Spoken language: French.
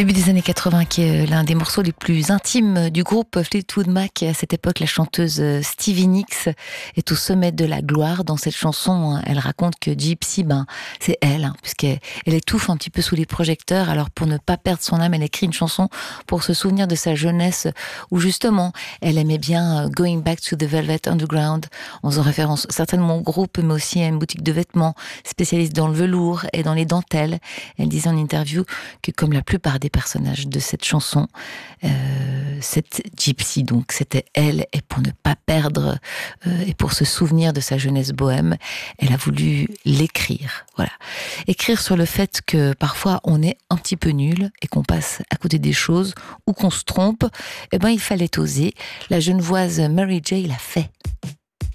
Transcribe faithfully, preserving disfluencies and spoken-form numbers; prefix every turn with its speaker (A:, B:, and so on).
A: Début des années quatre-vingts, qui est l'un des morceaux les plus intimes du groupe Fleetwood Mac. À cette époque, la chanteuse Stevie Nicks est au sommet de la gloire. Dans cette chanson, elle raconte que Gypsy, ben, c'est elle, hein, puisqu'elle elle étouffe un petit peu sous les projecteurs. Alors, pour ne pas perdre son âme, elle écrit une chanson pour se souvenir de sa jeunesse, où justement, elle aimait bien Going Back to the Velvet Underground, en faisant référence certainement au groupe, mais aussi à une boutique de vêtements spécialiste dans le velours et dans les dentelles. Elle disait en interview que, comme la plupart des personnages de cette chanson, euh, cette Gypsy, donc c'était elle, et pour ne pas perdre euh, et pour se souvenir de sa jeunesse bohème, elle a voulu l'écrire. Voilà, écrire sur le fait que parfois on est un petit peu nul et qu'on passe à côté des choses ou qu'on se trompe. Eh ben, il fallait oser. La genevoise Mary J l'a fait.